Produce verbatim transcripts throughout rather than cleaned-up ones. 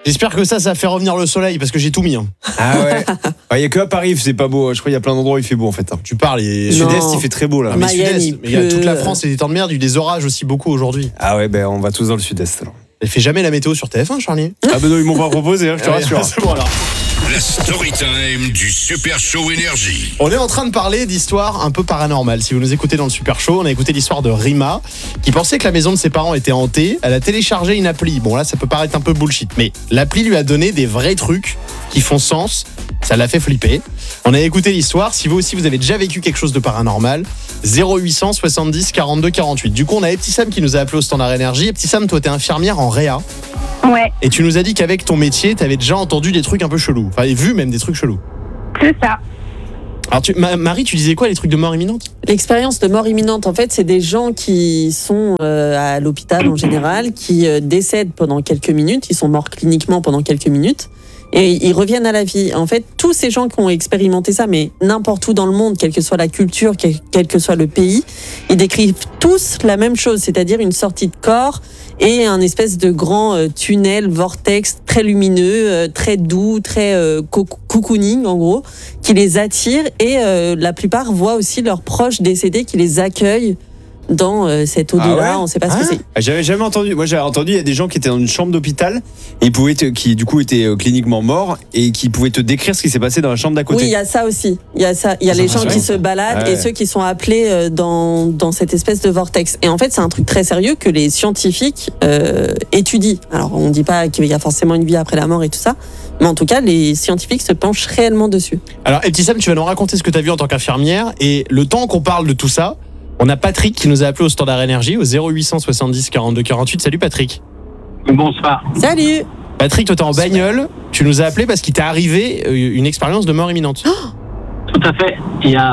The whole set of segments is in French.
J'espère que ça, ça fait revenir le soleil parce que j'ai tout mis. Hein. Ah ouais. Il n'y a que à Paris, c'est pas beau. Je crois qu'il y a plein d'endroits où il fait beau en fait. Tu parles. Et... Le sud-est, il fait très beau là. Mais Miami, sud-est, mais il y a toute la France, c'est des temps de merde, il y a eu des orages aussi beaucoup aujourd'hui. Ah ouais, ben on va tous dans le sud-est alors. Elle fait jamais la météo sur T F un, Charlie. Ah ben non, ils m'ont pas proposé, hein, je te Ouais, rassure. c'est bon alors. La story time du Super Show Énergie. On est en train de parler d'histoires un peu paranormales. Si vous nous écoutez dans le Super Show, on a écouté l'histoire de Rima, qui pensait que la maison de ses parents était hantée. Elle a téléchargé une appli. Bon là, ça peut paraître un peu bullshit, mais l'appli lui a donné des vrais trucs qui font sens. Ça l'a fait flipper. On a écouté l'histoire. Si vous aussi, vous avez déjà vécu quelque chose de paranormal, zéro huit cent soixante-dix quarante-deux quarante-huit. Du coup, on a Petit Sam qui nous a appelé au standard énergie. Et Petit Sam, toi, t'es infirmière en réa. Ouais, Et tu nous as dit qu'avec ton métier, t'avais déjà entendu des trucs un peu chelous. Enfin, et vu même des trucs chelous. c'est ça. Alors, tu, Ma- Marie, tu disais quoi, les trucs de mort imminente ? L'expérience de mort imminente, en fait, c'est des gens qui sont euh, à l'hôpital en général, qui euh, décèdent pendant quelques minutes, ils sont morts cliniquement pendant quelques minutes, et ils reviennent à la vie. En fait, tous ces gens qui ont expérimenté ça, mais n'importe où dans le monde, quelle que soit la culture, quel, quel que soit le pays, ils décrivent tous la même chose, c'est-à-dire une sortie de corps et un espèce de grand euh, tunnel, vortex très lumineux, euh, très doux, très euh, co- cocooning en gros, qui les attire, et euh, la plupart voient aussi leurs proches décédés qui les accueillent dans euh, cet au-delà. Ah ouais On ne sait pas ce Ah. que c'est. Ah, J'avais jamais entendu. Moi, j'avais entendu il y a des gens qui étaient dans une chambre d'hôpital et ils pouvaient te- qui du coup étaient euh, cliniquement morts et qui pouvaient te décrire ce qui s'est passé dans la chambre d'à côté. Oui, il y a ça aussi. Il y a ça. Il y a Ça les me gens qui rassure, se ça. baladent Ouais. et ceux qui sont appelés euh, dans, dans cette espèce de vortex. Et en fait, c'est un truc très sérieux que les scientifiques euh, étudient. Alors, on ne dit pas qu'il y a forcément une vie après la mort et tout ça, mais en tout cas, les scientifiques se penchent réellement dessus. Alors, et Petit Sam, tu vas nous raconter ce que tu as vu en tant qu'infirmière. Et le temps qu'on parle de tout ça, on a Patrick qui nous a appelé au standard énergie au zéro huit cent soixante-dix quarante-deux quarante-huit. Salut Patrick. Bonsoir. Salut. Patrick, toi t'es en bagnole. Tu nous as appelé parce qu'il t'est arrivé euh, une expérience de mort imminente. Tout à fait. Il y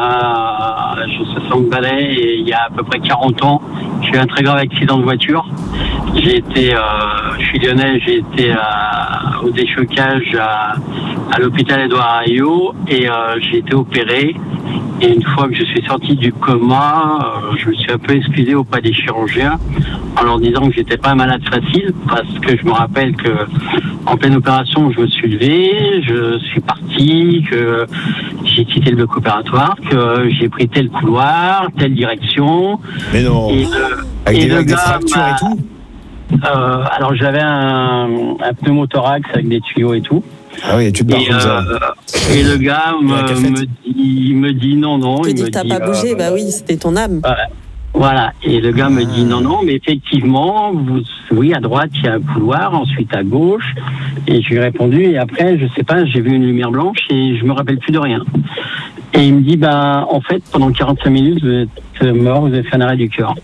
a, je suis Franck Ballet, et il y a à peu près quarante ans, j'ai eu un très grave accident de voiture. J'ai été, euh, je suis lyonnais, j'ai été à, au déchocage à, à l'hôpital Édouard Herriot et euh, j'ai été opéré. Et une fois que je suis sorti du coma, euh, je me suis un peu excusé auprès des chirurgiens en leur disant que j'étais pas un malade facile, parce que je me rappelle que en pleine opération, je me suis levé, je suis parti, que j'ai quitté le bloc opératoire, que j'ai pris tel couloir, telle direction. Mais non. Et, euh, Avec, et des, le avec des gars fractures m'a- et tout. euh, alors j'avais un, un pneumothorax avec des tuyaux et tout. Ah oui, tu te barres Et, comme ça. euh, et le gars Et la me, cafette. me dit, il me dit non, non. Tu il dis me que t'as dit, pas bougé, euh, bah oui, c'était ton âme. Voilà, et le gars me dit non, non, mais effectivement, vous, oui, à droite, il y a un couloir, ensuite à gauche. Et je lui ai répondu, et après, je sais pas, j'ai vu une lumière blanche et je me rappelle plus de rien. Et il me dit, bah, en fait, pendant quarante-cinq minutes, vous êtes mort, vous avez fait un arrêt du cœur.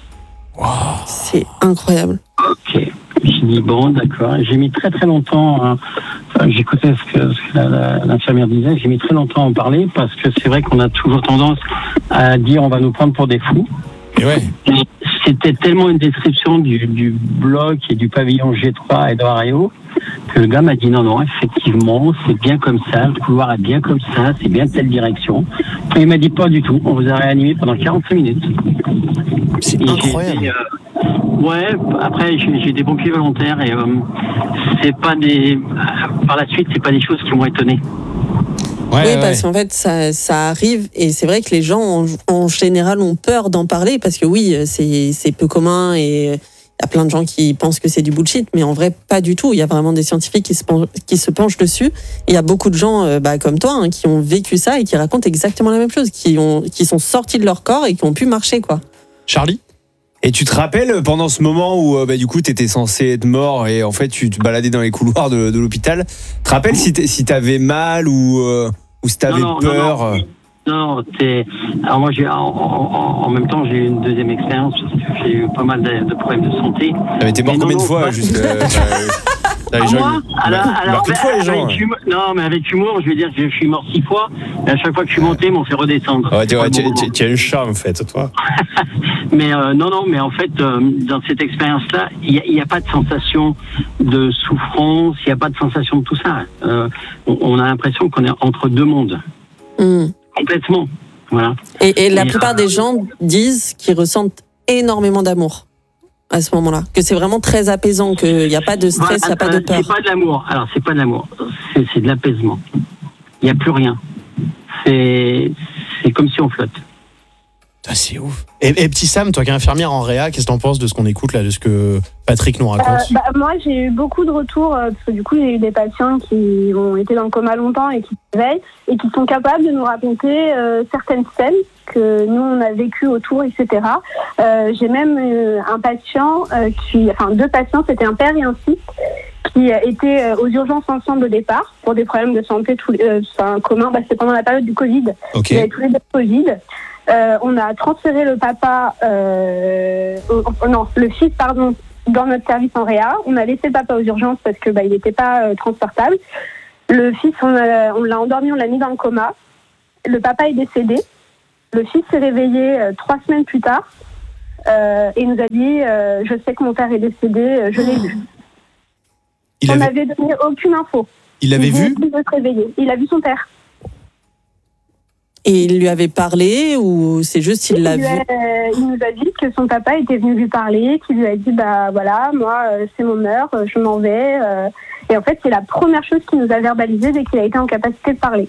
C'est incroyable. Ok. J'ai dit, bon, d'accord. J'ai mis très très longtemps, hein, enfin, j'écoutais ce que, ce que la- la- l'infirmière disait, j'ai mis très longtemps à en parler, parce que c'est vrai qu'on a toujours tendance à dire on va nous prendre pour des fous. Et ouais. Et c'était tellement une description du, du bloc et du pavillon G trois et d'Orario que le gars m'a dit non, non, effectivement, c'est bien comme ça, le couloir est bien comme ça, c'est bien telle direction. Et il m'a dit pas du tout, on vous a réanimé pendant quarante-cinq minutes. C'est Et j'ai incroyable. été, euh, ouais, après j'ai j'ai des pompiers volontaires et euh, c'est pas des. Par la suite, c'est pas des choses qui m'ont étonné. Ouais, oui, ouais, parce ouais. qu'en fait, ça, ça arrive, et c'est vrai que les gens, en, en général, ont peur d'en parler, parce que oui, c'est, c'est peu commun, et il y a plein de gens qui pensent que c'est du bullshit, mais en vrai, pas du tout. Il y a vraiment des scientifiques qui se penchent, qui se penchent dessus. Et il y a beaucoup de gens euh, bah, comme toi, hein, qui ont vécu ça et qui racontent exactement la même chose, qui, ont, qui sont sortis de leur corps et qui ont pu marcher, quoi. Charlie ? Et tu te rappelles pendant ce moment où euh, bah, du coup t'étais censé être mort et en fait tu te baladais dans les couloirs de, de l'hôpital. Tu te rappelles si, t'es- si t'avais mal ou, euh, ou si t'avais Non, non, peur non, euh, non, non, c'est. Alors moi, j'ai en, en, en même temps, j'ai eu une deuxième expérience parce que j'ai eu pas mal de, de problèmes de santé. T'avais été mort Mais non, combien de non, fois pas- juste, euh, bah, bah, les Ah, gens, moi ils- alors, ils alors, meurent qu'une fois les gens. avec humour, non, mais avec humour, je veux dire que je suis mort six fois. Et à chaque fois que je suis monté, ils m'ont fait redescendre. Ouais, tu, C'est pas ouais, le tu, bon moment. tu- tu as une charme en fait, toi. Mais euh, non, non, mais en fait, euh, dans cette expérience-là, il n'y a, a pas de sensation de souffrance, il n'y a pas de sensation de tout ça. Euh, on, on a l'impression qu'on est entre deux mondes, Mm. complètement. Voilà. Et, et la Et, plupart euh, des gens disent qu'ils ressentent énormément d'amour. à ce moment-là, que c'est vraiment très apaisant, qu'il n'y a pas de stress, il n'y a pas de peur. C'est pas de l'amour. Alors, c'est pas de l'amour. C'est, c'est de l'apaisement. Il n'y a plus rien. C'est, c'est comme si on flotte. Ah, c'est ouf. Et, et petit Sam, toi qui es infirmière en réa, qu'est-ce que t'en penses de ce qu'on écoute là, de ce que Patrick nous raconte? euh, bah, Moi, j'ai eu beaucoup de retours, euh, parce que du coup, j'ai eu des patients qui ont été dans le coma longtemps et qui se réveillent et qui sont capables de nous raconter euh, certaines scènes que nous, on a vécues autour, et cetera. Euh, j'ai même eu un patient, euh, qui, enfin deux patients, c'était un père et un fils, qui étaient aux urgences ensemble au départ pour des problèmes de santé tous, euh, enfin, communs. Bah, c'était pendant la période du Covid. Okay. Il y avait tous les deux Covid. Euh, on a transféré le papa, euh, au, non, le fils, pardon, dans notre service en réa. On a laissé le papa aux urgences parce que bah, il n'était pas euh, transportable. Le fils, on, a, on l'a endormi, on l'a mis dans le coma. Le papa est décédé. Le fils s'est réveillé euh, trois semaines plus tard euh, et nous a dit euh, je sais que mon père est décédé, euh, je l'ai vu. Il on avait... n'avait donné aucune info. Il l'avait il vu de se réveiller. Il a vu son père. Et il lui avait parlé ou c'est juste il l'a il vu? A, euh, il nous a dit que son papa était venu lui parler, qu'il lui a dit bah voilà, moi euh, c'est mon heure, euh, je m'en vais. Euh, et en fait c'est la première chose qu'il nous a verbalisé dès qu'il a été en capacité de parler.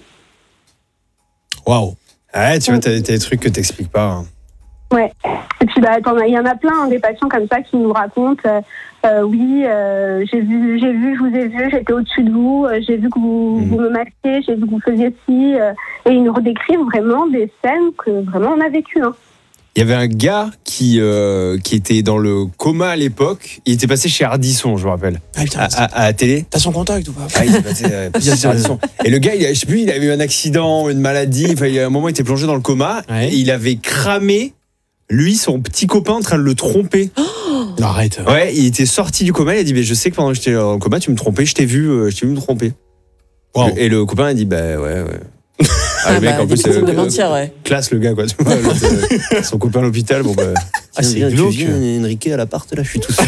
Waouh. Ouais, tu vois, t'as, t'as des trucs que t'expliques pas. Hein. Ouais. Et puis bah attends, il y en a plein hein, des patients comme ça qui nous racontent euh, euh, oui, euh, j'ai vu, j'ai vu, je vous ai vu, j'étais au-dessus de vous, euh, j'ai vu que vous, mmh. vous me masquez, j'ai vu que vous faisiez ci, euh, et ils nous redécrivent vraiment des scènes que vraiment on a vécues. Hein. Il y avait un gars qui euh, qui était dans le coma à l'époque. Il était passé chez Ardisson, je me rappelle, ah, putain, à, à, à la télé. T'as son contact ou pas? Ah, il était passé, euh, passé chez Ardisson. Et le gars, il a, je sais plus, il avait eu un accident, une maladie. Enfin, il y a un moment, il était plongé dans le coma. Ouais. Et il avait cramé, lui, son petit copain en train de le tromper. Oh, arrête. Ouais, il était sorti du coma. Il a dit, mais je sais que pendant que j'étais dans le coma, tu me trompais. Je t'ai vu, euh, je t'ai vu me tromper. Wow. Et le copain a dit, bah ouais, ouais. Ah, le mec bah, en plus euh, de euh, mentir, ouais. classe le gars quoi. Tu vois, euh, son copain à l'hôpital, bon bah. Ah, c'est glauque. Tu viens, Enrique à l'appart là, je suis tout seul.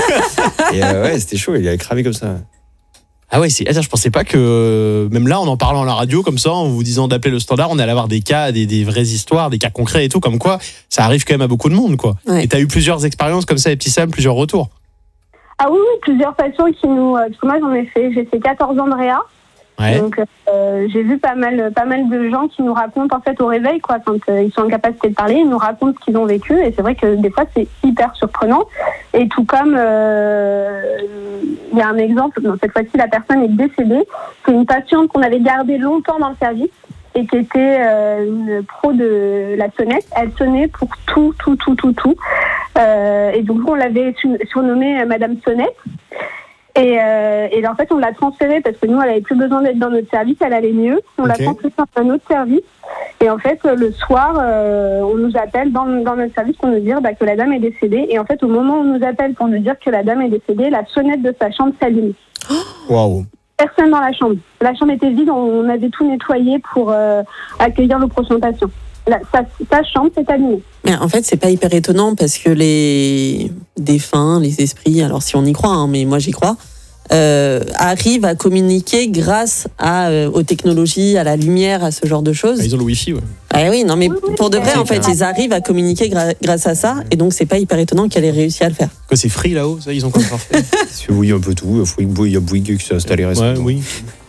Et euh, ouais, c'était chaud, il avait cramé comme ça. Ah ouais, c'est. Attends, je pensais pas que même là, en en parlant à la radio comme ça, en vous disant d'appeler le standard, on allait avoir des cas, des, des vraies histoires, des cas concrets et tout, comme quoi ça arrive quand même à beaucoup de monde, quoi. Ouais. Et t'as eu plusieurs expériences comme ça, et petit Sam, plusieurs retours. Ah oui, oui, plusieurs patients qui nous. Parce que moi j'en ai fait, j'ai fait quatorze ans de réa. Ouais. Donc euh, j'ai vu pas mal, pas mal de gens qui nous racontent en fait au réveil quoi, quand euh, ils sont en capacité de parler, ils nous racontent ce qu'ils ont vécu et c'est vrai que des fois c'est hyper surprenant. Et tout comme il euh, y a un exemple, non, cette fois-ci la personne est décédée, c'est une patiente qu'on avait gardée longtemps dans le service et qui était euh, une pro de la sonnette. Elle sonnait pour tout, tout, tout, tout, tout. Euh, et donc on l'avait surnommée Madame Sonnette. Et, euh, et en fait, on l'a transférée parce que nous, elle avait plus besoin d'être dans notre service, elle allait mieux. On okay. l'a transférée dans un autre service. Et en fait, le soir, euh, on nous appelle dans, dans notre service pour nous dire bah, que la dame est décédée. Et en fait, au moment où on nous appelle pour nous dire que la dame est décédée, la sonnette de sa chambre s'allume. Waouh. Personne dans la chambre. La chambre était vide, on avait tout nettoyé pour euh, accueillir nos prochains patients. La, sa, sa chambre s'est allumée. Mais en fait, c'est pas hyper étonnant parce que les défunts, les esprits, alors si on y croit, hein, mais moi j'y crois, euh, arrivent à communiquer grâce à, euh, aux technologies, à la lumière, à ce genre de choses. Ah, ils ont le wifi, ouais. Ah oui, non, mais oui, oui, pour de vrai, c'est en fait, ils arrivent à communiquer gra- grâce à ça, et donc c'est pas hyper étonnant qu'elle ait réussi à le faire. Que c'est free là-haut, ça, ils ont encore fait. Oui, un peu tout. Il y a Bouygues qui s'est installé récemment. Ouais, oui.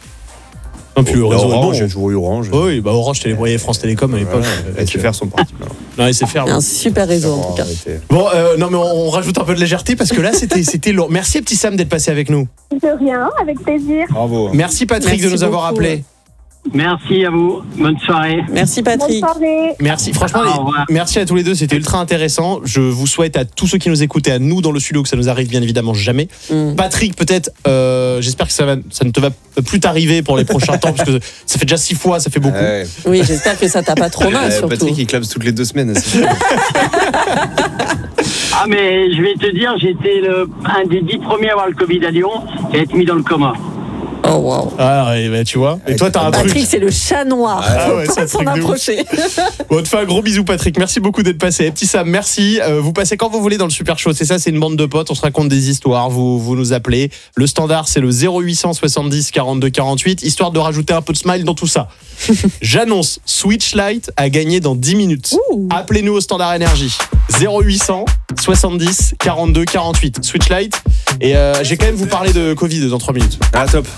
Non, puis le réseau Orange, est bon. j'ai toujours eu Orange. Oh, oui, bah Orange, Télébrouillé, France Télécom à l'époque. Voilà, S F R sont partis. Non, S F R. Un super réseau en tout cas. Bon, euh, non, mais on, on rajoute un peu de légèreté parce que là, c'était, c'était lourd. Merci, petit Sam, d'être passé avec nous. De rien, avec plaisir. Bravo. Merci, Patrick, Merci de nous avoir beaucoup. appelés. Merci à vous. Bonne soirée. Merci Patrick. Bonne soirée. Merci, franchement, Au les- revoir. merci à tous les deux, c'était ultra intéressant. Je vous souhaite à tous ceux qui nous écoutent et à nous dans le studio que ça nous arrive bien évidemment jamais. Mm. Patrick, peut-être, euh, j'espère que ça, va, ça ne te va plus t'arriver pour les prochains temps, parce que ça fait déjà six fois, ça fait beaucoup. Ouais. Oui, j'espère que ça t'a pas trop mal Euh, surtout. Patrick, il clame toutes les deux semaines. c'est sûr. Ah mais je vais te dire, j'étais le, un des dix premiers à avoir le Covid à Lyon et à être mis dans le coma. Oh wow. Ah ouais, bah, tu vois. Et toi, t'as un Patrick, truc. c'est le chat noir. Ah Faut ouais, c'est pas un s'en truc de ouf. approcher. Bon, on te fait un gros bisou, Patrick. Merci beaucoup d'être passé. Petit Sam, merci. Euh, vous passez quand vous voulez dans le Super Show. C'est ça, c'est une bande de potes. On se raconte des histoires. Vous, vous nous appelez. Le standard, c'est le zéro huit cent soixante-dix quarante-deux quarante-huit. Histoire de rajouter un peu de smile dans tout ça. J'annonce, Switchlight a gagné dans dix minutes. Ouh. Appelez-nous au standard énergie. zéro huit cent soixante-dix quarante-deux quarante-huit. Switchlight. Et euh, j'ai quand même vous parler de Covid dans trois minutes. Ah, top.